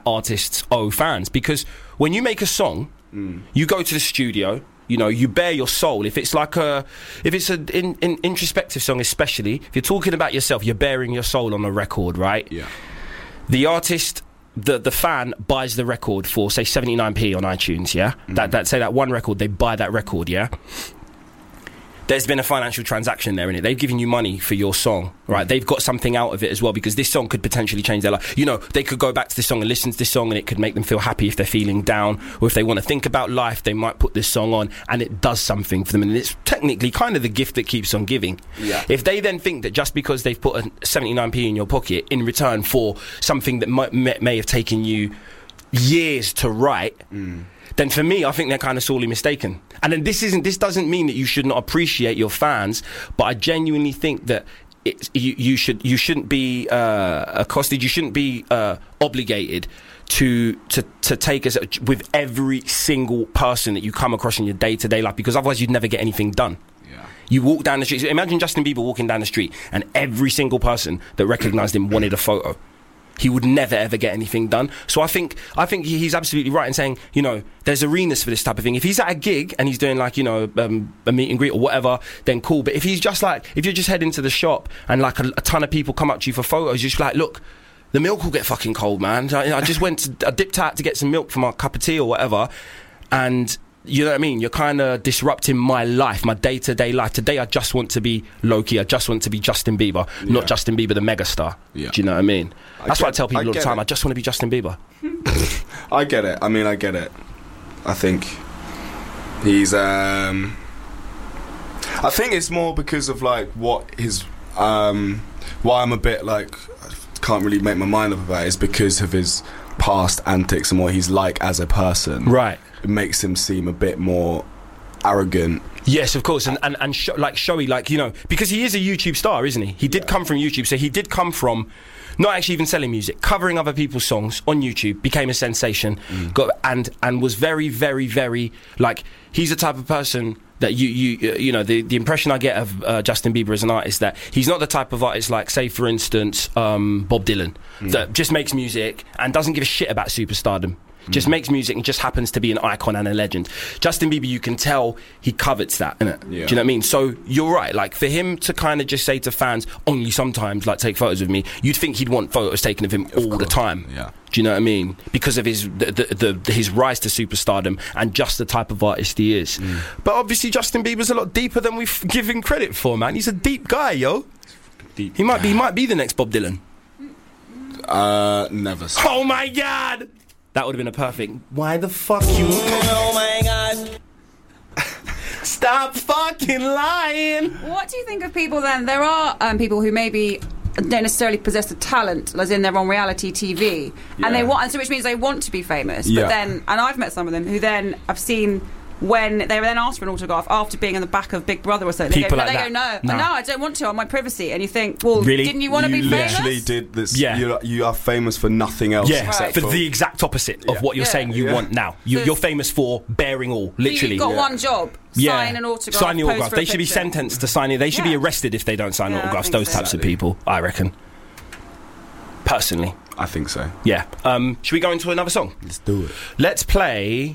artists owe fans. Because when you make a song, you go to the studio, you know, you bare your soul. If it's an introspective song, especially, if you're talking about yourself, you're bearing your soul on a record, right? Yeah. The artist, the fan buys the record for, say, 79p on iTunes, yeah? That one record, they buy that record, yeah? There's been a financial transaction there, innit? They've given you money for your song, right? They've got something out of it as well, because this song could potentially change their life. You know, they could go back to this song and listen to this song, and it could make them feel happy if they're feeling down, or if they want to think about life, they might put this song on, and it does something for them. And it's technically kind of the gift that keeps on giving. Yeah. If they then think that just because they've put a 79p in your pocket in return for something that may have taken you years to write, then for me, I think they're kind of sorely mistaken. And then this doesn't mean that you should not appreciate your fans, but I genuinely think that you shouldn't be accosted, you shouldn't be obligated to take us with every single person that you come across in your day-to-day life, because otherwise you'd never get anything done. Yeah. You walk down the street, imagine Justin Bieber walking down the street and every single person that recognised him wanted a photo. He would never ever get anything done. So I think he's absolutely right in saying, you know, there's arenas for this type of thing. If he's at a gig and he's doing, like, you know, a meet and greet or whatever, then cool. But if he's just like, if you're just heading to the shop and like a ton of people come up to you for photos, you're just like, look, the milk will get fucking cold, man. I dipped out to get some milk for my cup of tea or whatever, and you know what I mean? You're kind of disrupting my life, my day-to-day life. Today I just want to be low-key. I just want to be Justin Bieber, not Justin Bieber the megastar. Yeah. Do you know what I mean? That's what I tell people all the time. I just want to be Justin Bieber. I get it. I mean, I get it. I think he's... I think it's more because of, like, what his... why I'm a bit, like... can't really make my mind up about it is because of his past antics and what he's like as a person. Right. It makes him seem a bit more arrogant. Yes, of course, and showy, like, you know, because he is a YouTube star, isn't he? He did come from YouTube, so he did come from not actually even selling music, covering other people's songs on YouTube, became a sensation, and was very, very, very, like, he's the type of person that you know, the impression I get of Justin Bieber as an artist, that he's not the type of artist like, say, for instance, Bob Dylan, that just makes music and doesn't give a shit about superstardom. Just makes music and just happens to be an icon and a legend. Justin Bieber, you can tell he covets that, innit? Yeah. Do you know what I mean? So you're right, like, for him to kind of just say to fans, only sometimes, like, take photos of me, you'd think he'd want photos taken of him all the time. Yeah. Do you know what I mean? Because of his rise to superstardom and just the type of artist he is. But obviously Justin Bieber's a lot deeper than we've given credit for, man. He's a deep guy, yo. Deep. He might be the next Bob Dylan. Never. Oh my God! That would have been a perfect. Why the fuck you? Oh my God! Stop fucking lying. What do you think of people then? There are people who maybe don't necessarily possess the talent, as in they're on reality TV, and they want, and so which means they want to be famous. But then, and I've met some of them who then I've seen when they were then asked for an autograph after being in the back of Big Brother or something. People they go, no, I don't want to, on my privacy. And you think, well, really? Didn't you want to be famous? You literally did this. Yeah. You are famous for nothing else. Yeah, except for the exact opposite of what you're saying you want now. You're famous for bearing all, literally. You've got one job. Sign an autograph. Sign the autograph. They should be sentenced to signing. They should be arrested if they don't sign autographs. Those types of people, I reckon. Personally. I think so. Yeah. Should we go into another song? Let's do it. Let's play.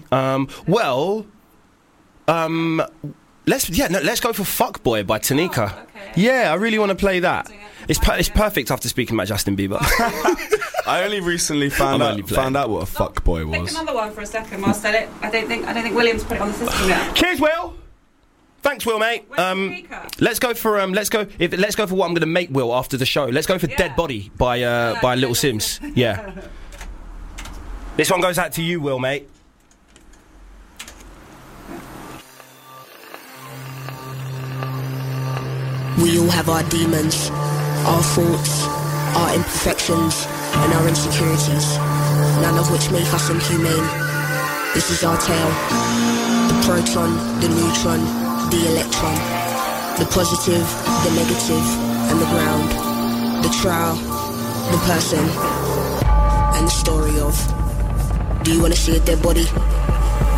Let's go for Fuckboy by Tanika. Oh, okay. Yeah, I really want to play that. It's perfect after speaking about Justin Bieber. I only recently found out what a fuckboy was. Pick another one for a second while I sell it. I don't think William's put it on the system yet. Cheers, Will. Thanks, Will, mate. Let's go for what I'm going to make Will after the show. Let's go for Dead Body by Little Sims. Yeah. This one goes out to you, Will, mate. We all have our demons, our faults, our imperfections, and our insecurities, none of which make us inhumane. This is our tale. The proton, the neutron, the electron, the positive, the negative, and the ground, the trial, the person, and the story of. Do you want to see a dead body?